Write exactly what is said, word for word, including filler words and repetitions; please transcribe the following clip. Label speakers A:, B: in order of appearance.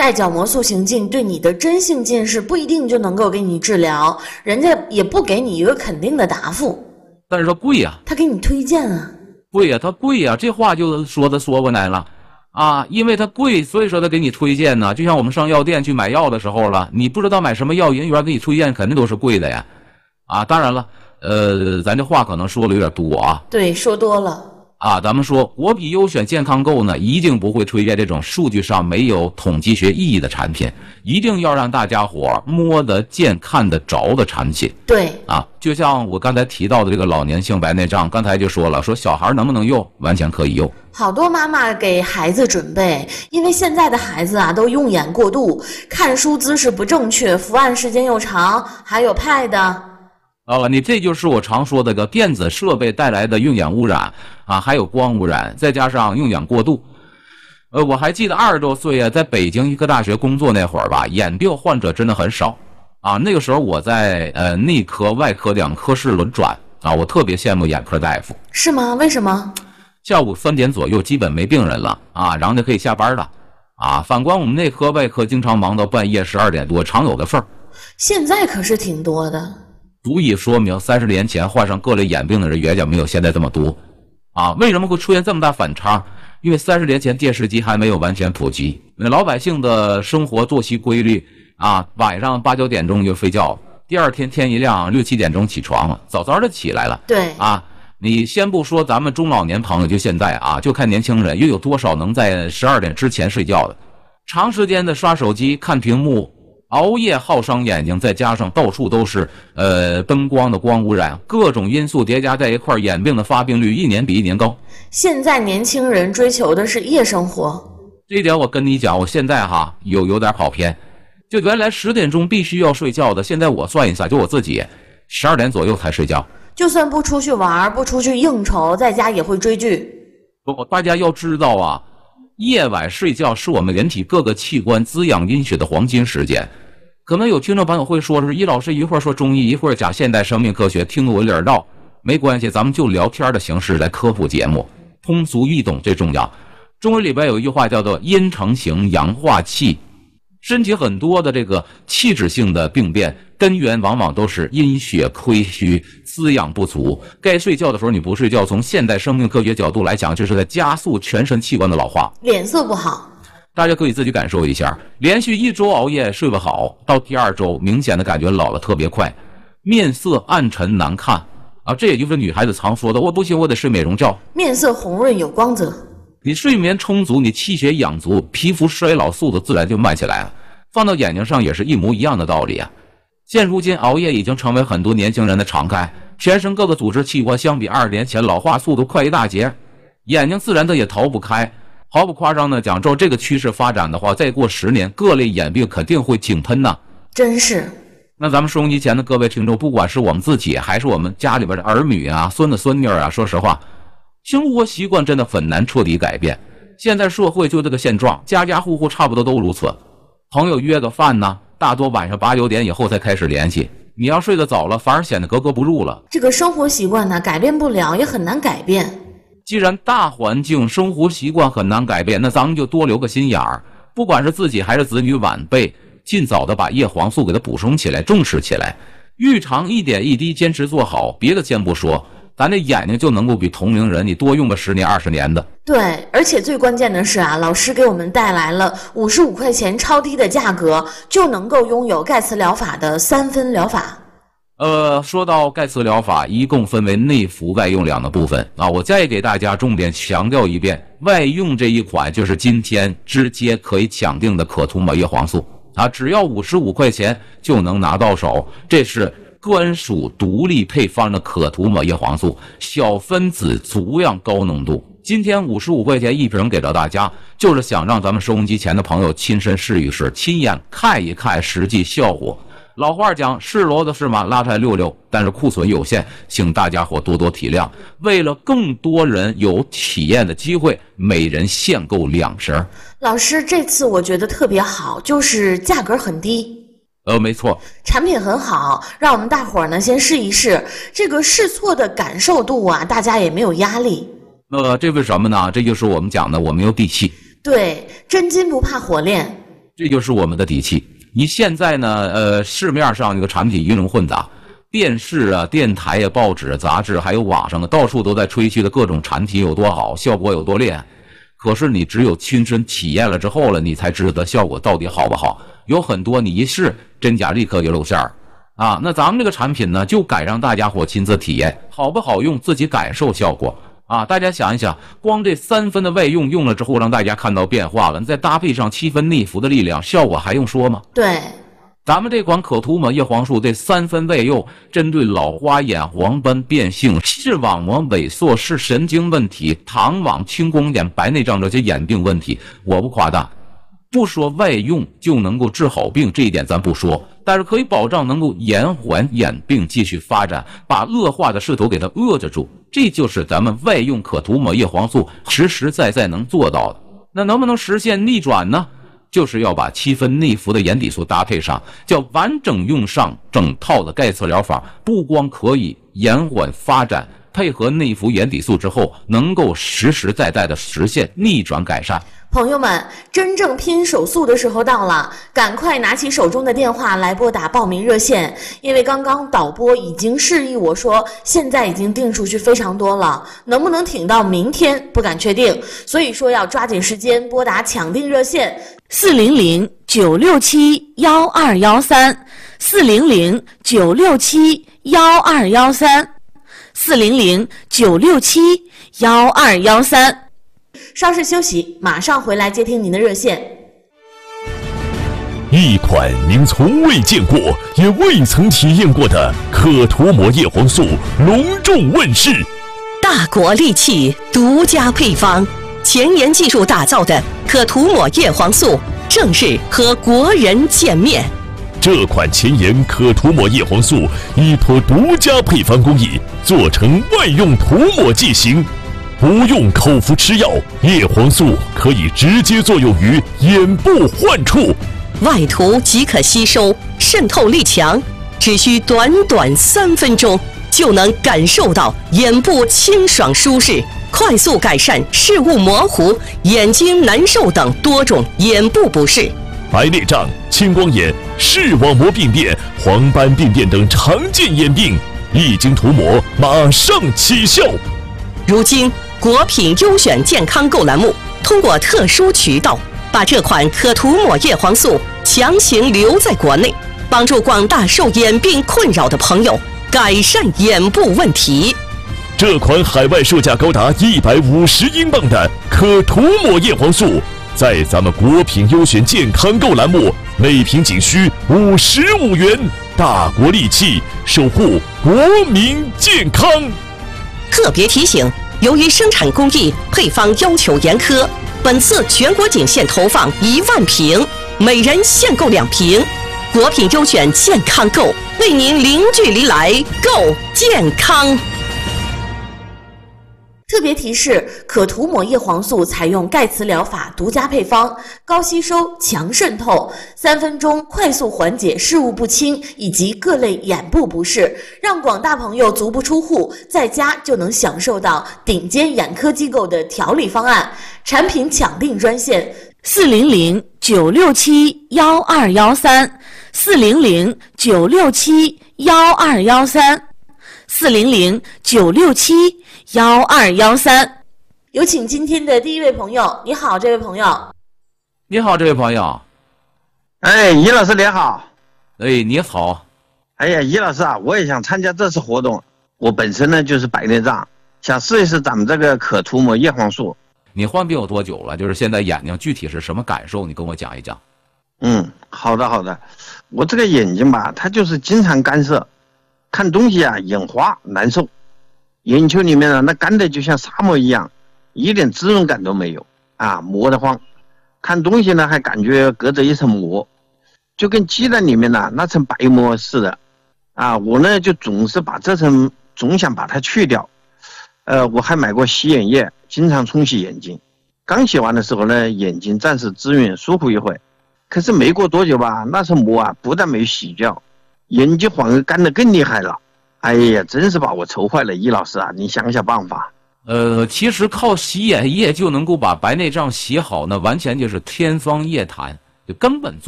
A: 带角膜塑形镜对你的真性近视不一定就能够给你治疗，人家也不给你一个肯定的答复。
B: 但是它贵呀、啊，
A: 他给你推荐啊。
B: 贵呀、啊，它贵呀、啊，这话就说的说过来了啊，因为它贵，所以说他给你推荐呢。就像我们上药店去买药的时候了，你不知道买什么药，人员给你推荐肯定都是贵的呀。啊，当然了，呃，咱这话可能说的有点多啊。
A: 对，说多了。
B: 啊，咱们说国比优选健康购呢，一定不会推荐这种数据上没有统计学意义的产品，一定要让大家伙摸得见、看得着的产品。
A: 对
B: 啊，就像我刚才提到的这个老年性白内障，刚才就说了，说小孩能不能用，完全可以用。
A: 好多妈妈给孩子准备，因为现在的孩子啊都用眼过度，看书姿势不正确，伏案时间又长，还有 pad。
B: 啊，你这就是我常说的个电子设备带来的用眼污染啊，还有光污染，再加上用眼过度。呃，我还记得二十多岁啊，在北京医科大学工作那会儿吧，眼病患者真的很少啊。那个时候我在呃内科、外科两科室轮转啊，我特别羡慕眼科大夫。
A: 是吗？为什么？
B: 下午三点左右基本没病人了啊，然后就可以下班了啊。反观我们内科、外科经常忙到半夜十二点多，常有的事儿。
A: 现在可是挺多的。
B: 足以说明三十年前患上各类眼病的人远远没有现在这么多啊！为什么会出现这么大反差？因为三十年前电视机还没有完全普及，老百姓的生活作息规律啊，晚上八九点钟就睡觉，第二天天一亮六七点钟起床了，早早的起来了。
A: 对
B: 啊，你先不说咱们中老年朋友，就现在啊，就看年轻人，又有多少能在十二点之前睡觉的？长时间的刷手机、看屏幕。熬夜耗伤眼睛，再加上到处都是呃灯光的光污染，各种因素叠加在一块，眼病的发病率一年比一年高。
A: 现在年轻人追求的是夜生活，
B: 这一点我跟你讲，我现在哈有有点跑偏，就原来十点钟必须要睡觉的，现在我算一下，就我自己十二点左右才睡觉。
A: 就算不出去玩，不出去应酬，在家也会追剧。
B: 不，大家要知道啊，夜晚睡觉是我们人体各个器官滋养阴血的黄金时间。可能有听众朋友会说，是易老师一会儿说中医，一会儿讲现代生命科学，听得我有点绕。没关系，咱们就聊天的形式来科普节目，通俗易懂最重要。中医里边有一句话叫做阴成形，阳化气。身体很多的这个气质性的病变，根源往往都是阴血亏虚，滋养不足。该睡觉的时候你不睡觉，从现代生命科学角度来讲，这是在加速全身器官的老化，
A: 脸色不好。
B: 大家可以自己感受一下，连续一周熬夜睡不好，到第二周明显的感觉老了特别快，面色暗沉难看啊，这也就是女孩子常说的，我不行我得睡美容觉。
A: 面色红润有光泽。
B: 你睡眠充足，你气血养足，皮肤衰老速度自然就慢起来了。放到眼睛上也是一模一样的道理啊。现如今熬夜已经成为很多年轻人的常态，全身各个组织器官相比二十年前老化速度快一大截，眼睛自然的也逃不开。毫不夸张的讲，照这个趋势发展的话，再过十年，各类眼病肯定会井喷呐！
A: 真是。
B: 那咱们收音机前的各位听众，不管是我们自己，还是我们家里边的儿女啊、孙子孙女啊，说实话，生活习惯真的很难彻底改变。现在社会就这个现状，家家户户差不多都如此。朋友约个饭呢，大多晚上八九点以后才开始联系。你要睡得早了，反而显得格格不入了。
A: 这个生活习惯呢，改变不了，也很难改变。
B: 既然大环境生活习惯很难改变，那咱们就多留个心眼儿，不管是自己还是子女晚辈，尽早的把叶黄素给它补充起来，重视起来，日常一点一滴坚持做好，别的先不说，咱这眼睛就能够比同龄人你多用个十年二十年的。
A: 对，而且最关键的是啊，老师给我们带来了五十五块钱超低的价格，就能够拥有盖茨疗法的三分疗法。
B: 呃，说到盖茨疗法，一共分为内服外用两个部分啊。我再给大家重点强调一遍，外用这一款就是今天直接可以抢定的可涂抹叶黄素啊，只要五十五块钱就能拿到手。这是专属独立配方的可涂抹叶黄素，小分子足量高浓度。今天五十五块钱一瓶给到大家，就是想让咱们收音机前的朋友亲身试一试，亲眼看一看实际效果。老话讲，是骡子是马拉出来溜溜，但是库存有限，请大家伙多多体谅。为了更多人有体验的机会，每人限购两瓶。
A: 老师，这次我觉得特别好，就是价格很低。
B: 呃，没错，
A: 产品很好，让我们大伙儿呢先试一试，这个试错的感受度啊，大家也没有压力。
B: 呃，这为什么呢？这就是我们讲的，我们有底气。
A: 对，真金不怕火炼。
B: 这就是我们的底气。你现在呢，呃，市面上这个产品鱼龙混杂，电视啊、电台啊、报纸、杂志，还有网上啊，到处都在吹嘘的各种产品有多好，效果有多厉害。可是你只有亲身体验了之后了，你才知道效果到底好不好。有很多你一试，真假立刻就露馅儿啊。那咱们这个产品呢，就该让大家伙亲自体验，好不好用自己感受效果啊。大家想一想，光这三分的外用用了之后，让大家看到变化了，再搭配上七分内服的力量，效果还用说吗？
A: 对。
B: 咱们这款可涂抹叶黄素这三分外用，针对老花眼、黄斑变性、视网膜萎缩、视神经问题、糖网、青光眼、白内障这些眼病问题，我不夸大，不说外用就能够治好病，这一点咱不说，但是可以保障能够延缓眼病继续发展，把恶化的势头给它遏制住，这就是咱们外用可涂抹叶黄素实实在在能做到的。那能不能实现逆转呢？就是要把七分内服的眼底素搭配上，叫完整用上整套的钙侧疗法，不光可以延缓发展，配合内服眼底素之后，能够实实在在的实现逆转改善。
A: 朋友们，真正拼手速的时候到了，赶快拿起手中的电话来拨打报名热线，因为刚刚导播已经示意我说，现在已经订出去非常多了，能不能挺到明天不敢确定，所以说要抓紧时间拨打抢订热线四零零九六七幺二幺三四零零九六七幺二幺三四零零九六七幺二幺三。稍事休息，马上回来接听您的热线。
C: 一款您从未见过也未曾体验过的可涂抹叶黄素隆重问世，
D: 大国利器独家配方，前沿技术打造的可涂抹叶黄素正式和国人见面。
C: 这款前沿可涂抹叶黄素依托独家配方工艺做成外用涂抹剂型，不用口服吃药，叶黄素可以直接作用于眼部患处，
D: 外涂即可吸收，渗透力强，只需短短三分钟就能感受到眼部清爽舒适，快速改善视物模糊、眼睛难受等多种眼部不适。
C: 白内障、青光眼、视网膜病变、黄斑病变等常见眼病，一经涂抹马上起效。
D: 如今国品优选健康购栏目通过特殊渠道，把这款可涂抹叶黄素强行留在国内，帮助广大受眼病困扰的朋友改善眼部问题。
C: 这款海外售价高达一百五十英镑的可涂抹叶黄素，在咱们国品优选健康购栏目每瓶仅需五十五元，大国利器，守护国民健康。
D: 特别提醒，由于生产工艺配方要求严苛，本次全国仅限投放一万瓶，每人限购两瓶。国品优选健康购，为您零距离来购健康。
A: 特别提示：可涂抹叶黄素采用钙磁疗法独家配方，高吸收、强渗透，三分钟快速缓解视物不清以及各类眼部不适，让广大朋友足不出户，在家就能享受到顶尖眼科机构的调理方案。产品抢订专线：四零零九六七幺二幺三四零零九六七幺二幺三四零零九六七幺二幺三。有请今天的第一位朋友。你好，这位朋友。
B: 你好，这位朋友。
E: 哎，于老师你好。
B: 哎，你好。
E: 哎呀，于老师啊，我也想参加这次活动。我本身呢就是白内障，想试一试咱们这个可涂抹叶黄素。
B: 你患病有多久了？就是现在眼睛具体是什么感受？你跟我讲一讲。
E: 嗯，好的好的。我这个眼睛吧，它就是经常干涩，看东西啊眼花难受，眼球里面呢那干的就像沙漠一样，一点滋润感都没有啊，磨得慌。看东西呢还感觉隔着一层膜，就跟鸡蛋里面呢那层白膜似的啊。我呢就总是把这层总想把它去掉。呃，我还买过洗眼液，经常冲洗眼睛。刚洗完的时候呢，眼睛暂时滋润舒服一会，可是没过多久吧，那层膜啊不但没洗掉，眼睛反而干得更厉害了。哎呀，真是把我愁坏了，易老师啊，你想想办法。
B: 呃，其实靠洗眼液就能够把白内障洗好，那完全就是天方夜谭。 就根本做